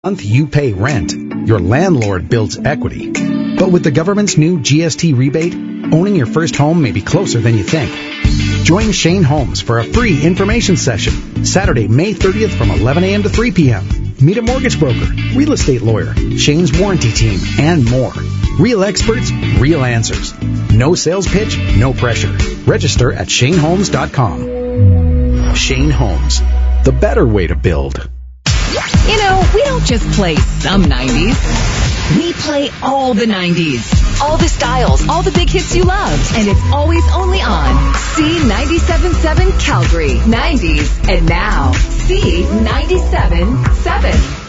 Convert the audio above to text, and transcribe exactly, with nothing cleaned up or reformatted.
month you pay rent, your landlord builds equity. But with the government's new G S T rebate, owning your first home may be closer than you think. Join Shane Holmes for a free information session, Saturday, May thirtieth from eleven a.m. to three p.m. Meet a mortgage broker, real estate lawyer, Shane's warranty team, and more. Real experts, real answers. No sales pitch, no pressure. Register at shane holmes dot com. Shane Holmes, the better way to build. You know, we don't just play some nineties. We play all the nineties. All the styles, all the big hits you loved. And it's always only on C ninety-seven point seven Calgary. nineties. And now, C ninety-seven point seven.